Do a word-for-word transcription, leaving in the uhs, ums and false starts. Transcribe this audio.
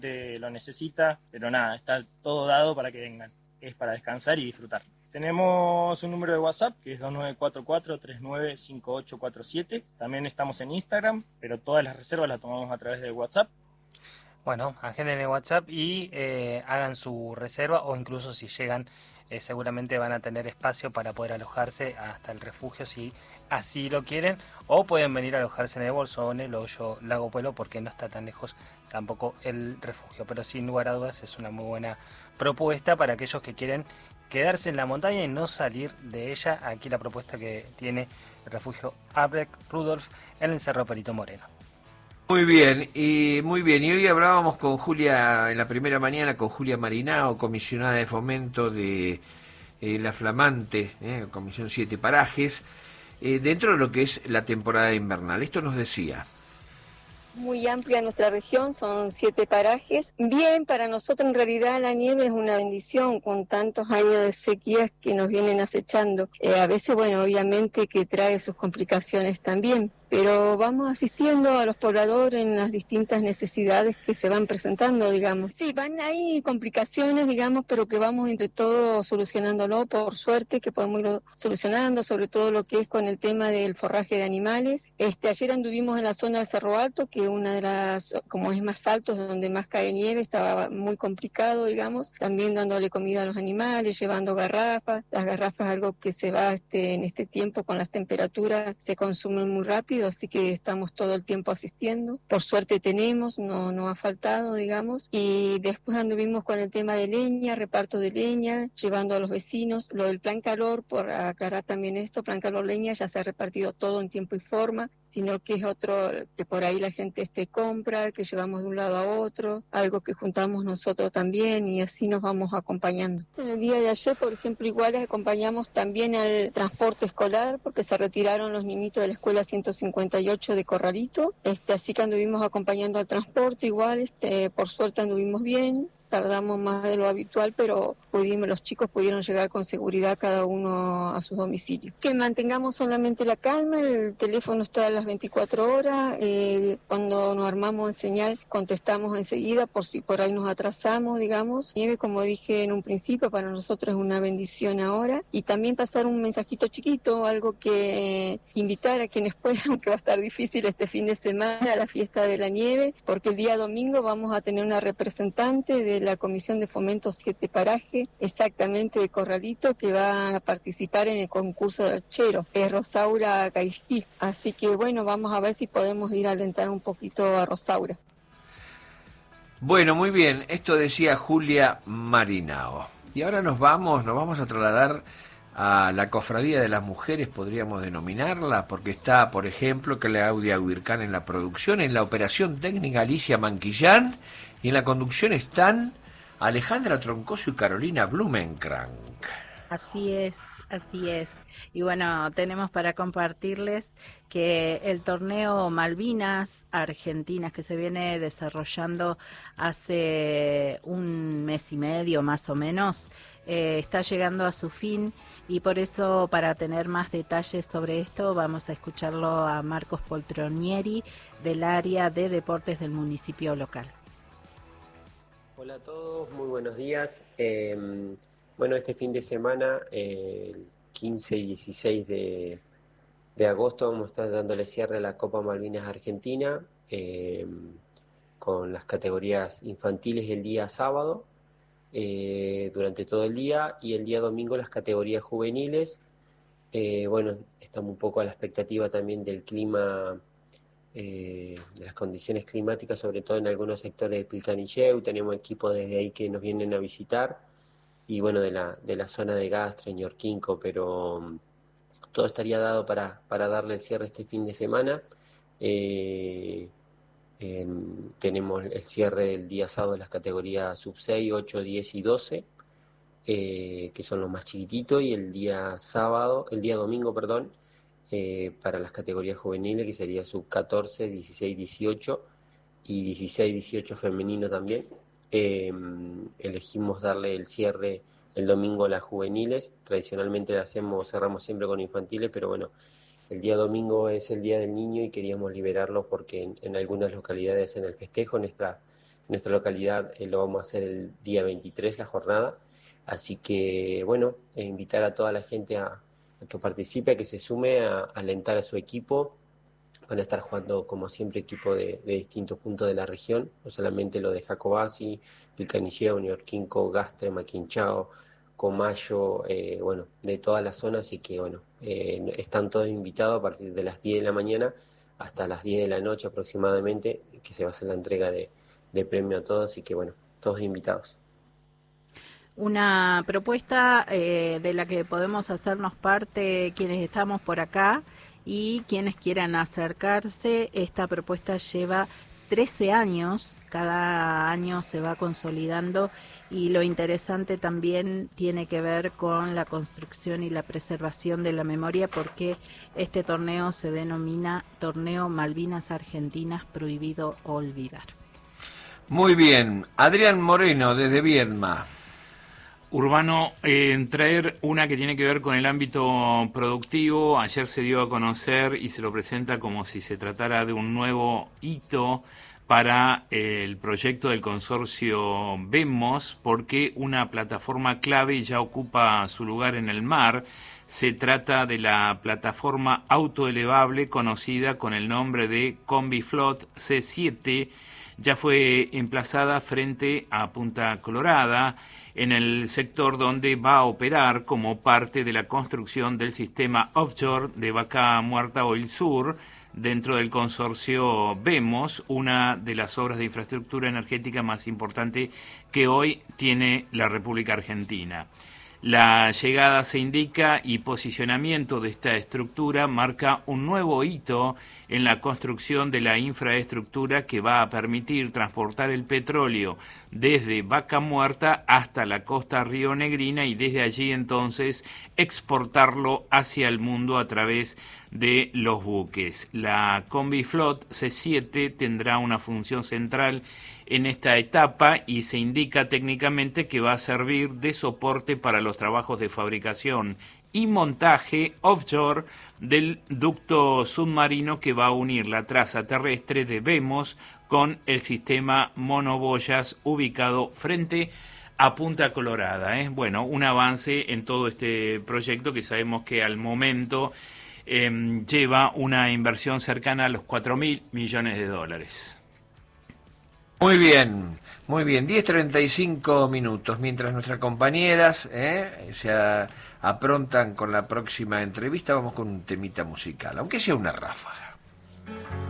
de lo necesita, pero nada, está todo dado para que vengan. Es para descansar y disfrutar. Tenemos un número de WhatsApp que es dos nueve cuatro cuatro, tres nueve cinco ocho cuatro siete. También estamos en Instagram, pero todas las reservas las tomamos a través de WhatsApp. Bueno, agenden el WhatsApp y eh, hagan su reserva, o incluso si llegan, eh, seguramente van a tener espacio para poder alojarse hasta el refugio si así lo quieren, o pueden venir a alojarse en el Bolsón, el Hoyo, Lago Puelo, porque no está tan lejos tampoco el refugio. Pero sin lugar a dudas es una muy buena propuesta para aquellos que quieren quedarse en la montaña y no salir de ella. Aquí la propuesta que tiene el refugio Albrecht Rudolf en el Cerro Perito Moreno. Muy bien, y muy bien. Y hoy hablábamos con Julia en la primera mañana, con Julia Marinao, comisionada de fomento de eh, la flamante eh, Comisión Siete Parajes, eh, dentro de lo que es la temporada invernal. Esto nos decía. Muy amplia nuestra región, son siete parajes. Bien, para nosotros en realidad la nieve es una bendición con tantos años de sequías que nos vienen acechando. Eh, a veces, bueno, obviamente que trae sus complicaciones también, pero vamos asistiendo a los pobladores en las distintas necesidades que se van presentando, digamos. Sí, van ahí complicaciones, digamos, pero que vamos entre todos solucionándolo, por suerte que podemos ir solucionando, sobre todo lo que es con el tema del forraje de animales. Este, ayer anduvimos en la zona del Cerro Alto, que una de las, como es más alto, donde más cae nieve, estaba muy complicado, digamos, también dándole comida a los animales, llevando garrafas. Las garrafas, algo que se va este, en este tiempo con las temperaturas, se consumen muy rápido, así que estamos todo el tiempo asistiendo. Por suerte tenemos, no, no ha faltado, digamos. Y después anduvimos con el tema de leña, reparto de leña, llevando a los vecinos. Lo del plan calor, por aclarar también esto, plan calor leña ya se ha repartido todo en tiempo y forma, sino que es otro que por ahí la gente este compra, que llevamos de un lado a otro, algo que juntamos nosotros también, y así nos vamos acompañando. En el día de ayer, por ejemplo, igual acompañamos también al transporte escolar, porque se retiraron los niñitos de la escuela ciento cincuenta y ocho de Corralito, este, así que anduvimos acompañando al transporte igual, este, por suerte anduvimos bien. Tardamos más de lo habitual, pero pudimos, los chicos pudieron llegar con seguridad cada uno a su domicilio. Que mantengamos solamente la calma, el teléfono está a las veinticuatro horas, eh, cuando nos armamos en señal contestamos enseguida por si por ahí nos atrasamos, digamos. Nieve, como dije en un principio, para nosotros es una bendición ahora, y también pasar un mensajito chiquito, algo que eh, invitar a quienes puedan, aunque va a estar difícil este fin de semana, a la fiesta de la nieve, porque el día domingo vamos a tener una representante de la Comisión de Fomento Siete Paraje, exactamente de Corralito, que va a participar en el concurso de archero, es Rosaura Caifí. Así que bueno, vamos a ver si podemos ir a alentar un poquito a Rosaura. Bueno, muy bien, esto decía Julia Marinao. Y ahora nos vamos, nos vamos a trasladar a la Cofradía de las Mujeres, podríamos denominarla, porque está, por ejemplo, Claudia Huircán en la producción, en la operación técnica Alicia Manquillán, y en la conducción están Alejandra Troncoso y Carolina Blumenkrank. Así es, así es. Y bueno, tenemos para compartirles que el torneo Malvinas Argentinas, que se viene desarrollando hace un mes y medio más o menos, eh, está llegando a su fin, y por eso, para tener más detalles sobre esto, vamos a escucharlo a Marcos Poltronieri del área de deportes del municipio local. Hola a todos, muy buenos días. Eh, bueno, este fin de semana, eh, el quince y dieciséis de, de agosto, vamos a estar dándole cierre a la Copa Malvinas Argentina, eh, con las categorías infantiles el día sábado, eh, durante todo el día, y el día domingo las categorías juveniles. Eh, bueno, estamos un poco a la expectativa también del clima, Eh, de las condiciones climáticas, sobre todo en algunos sectores de Pilcanilleu. Tenemos equipos desde ahí que nos vienen a visitar, y bueno, de la, de la zona de Gastre, Ñorquinco, pero um, todo estaría dado para, para darle el cierre este fin de semana. Eh, eh, tenemos el cierre el día sábado de las categorías sub seis, ocho, diez y doce, eh, que son los más chiquititos, y el día sábado, el día domingo, perdón, Eh, para las categorías juveniles, que sería sub catorce, dieciséis, dieciocho y dieciséis, dieciocho femenino también. Eh, elegimos darle el cierre el domingo a las juveniles. Tradicionalmente la hacemos, cerramos siempre con infantiles, pero bueno, el día domingo es el Día del Niño y queríamos liberarlo porque en, en algunas localidades en el festejo, nuestra, nuestra localidad eh, lo vamos a hacer el día veintitrés, la jornada. Así que, bueno, eh, invitar a toda la gente a, a que participe, a que se sume, a, a alentar a su equipo. Van a estar jugando, como siempre, equipos de, de distintos puntos de la región, no solamente lo de Jacobasi, Pilcanilleo, Neorquinco, Gastre, Maquinchao, Comayo, eh, bueno, de toda la zona, así que, bueno, eh, están todos invitados a partir de las diez de la mañana hasta las diez de la noche aproximadamente, que se va a hacer la entrega de, de premio a todos, así que, bueno, todos invitados. Una propuesta eh, de la que podemos hacernos parte quienes estamos por acá y quienes quieran acercarse. Esta propuesta lleva trece años, cada año se va consolidando y lo interesante también tiene que ver con la construcción y la preservación de la memoria, porque este torneo se denomina Torneo Malvinas Argentinas Prohibido Olvidar. Muy bien, Adrián Moreno desde Viedma. Urbano, eh, traer una que tiene que ver con el ámbito productivo. Ayer se dio a conocer y se lo presenta como si se tratara de un nuevo hito para eh, el proyecto del consorcio Vemos, porque una plataforma clave ya ocupa su lugar en el mar. Se trata de la plataforma autoelevable conocida con el nombre de CombiFlot C siete. Ya fue emplazada frente a Punta Colorada, en el sector donde va a operar como parte de la construcción del sistema offshore de Vaca Muerta Oil Sur, dentro del consorcio Vemos, una de las obras de infraestructura energética más importante que hoy tiene la República Argentina. La llegada, se indica, y posicionamiento de esta estructura marca un nuevo hito en la construcción de la infraestructura que va a permitir transportar el petróleo desde Vaca Muerta hasta la costa rionegrina y desde allí entonces exportarlo hacia el mundo a través de los buques. La CombiFlot C siete tendrá una función central en esta etapa y se indica técnicamente que va a servir de soporte para los trabajos de fabricación y montaje offshore del ducto submarino que va a unir la traza terrestre de Vemos con el sistema monoboyas ubicado frente a Punta Colorada, ¿eh? Bueno, un avance en todo este proyecto que sabemos que al momento eh, lleva una inversión cercana a los cuatro mil millones de dólares. Muy bien, muy bien, diez treinta y cinco minutos, mientras nuestras compañeras eh, se a, aprontan con la próxima entrevista, vamos con un temita musical, aunque sea una ráfaga.